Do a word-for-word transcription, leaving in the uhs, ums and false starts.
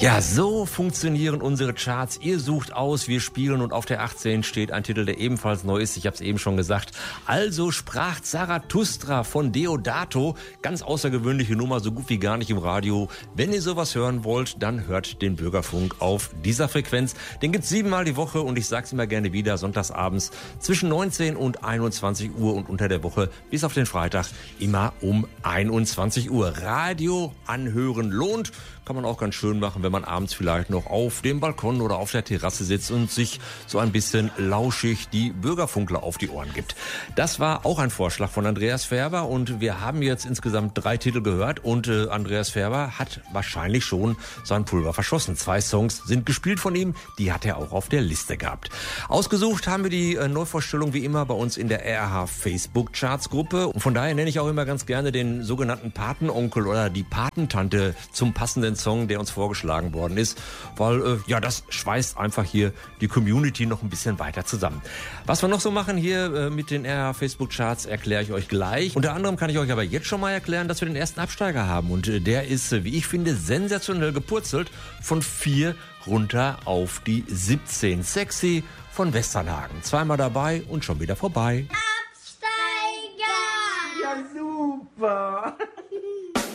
Ja, so funktionieren unsere Charts. Ihr sucht aus, wir spielen und auf der achtzehn steht ein Titel, der ebenfalls neu ist. Ich habe es eben schon gesagt. Also sprach Zarathustra von Deodato. Ganz außergewöhnliche Nummer, so gut wie gar nicht im Radio. Wenn ihr sowas hören wollt, dann hört den Bürgerfunk auf dieser Frequenz. Den gibt's siebenmal die Woche und ich sag's immer gerne wieder, sonntagsabends zwischen neunzehn und einundzwanzig Uhr und unter der Woche bis auf den Freitag immer um einundzwanzig Uhr. Radio anhören lohnt. Kann man auch ganz schön machen, wenn man abends vielleicht noch auf dem Balkon oder auf der Terrasse sitzt und sich so ein bisschen lauschig die Bürgerfunkler auf die Ohren gibt. Das war auch ein Vorschlag von Andreas Färber und wir haben jetzt insgesamt drei Titel gehört und äh, Andreas Färber hat wahrscheinlich schon sein Pulver verschossen. Zwei Songs sind gespielt von ihm, die hat er auch auf der Liste gehabt. Ausgesucht haben wir die äh, Neuvorstellung wie immer bei uns in der R R H Facebook Charts Gruppe und von daher nenne ich auch immer ganz gerne den sogenannten Patenonkel oder die Patentante zum passenden Song, der uns vorgeschlagen worden ist, weil äh, ja, das schweißt einfach hier die Community noch ein bisschen weiter zusammen. Was wir noch so machen hier äh, mit den R R H Facebook Charts, erkläre ich euch gleich. Unter anderem kann ich euch aber jetzt schon mal erklären, dass wir den ersten Absteiger haben und äh, der ist, äh, wie ich finde, sensationell gepurzelt von vier runter auf die siebzehn. Sexy von Westernhagen. Zweimal dabei und schon wieder vorbei.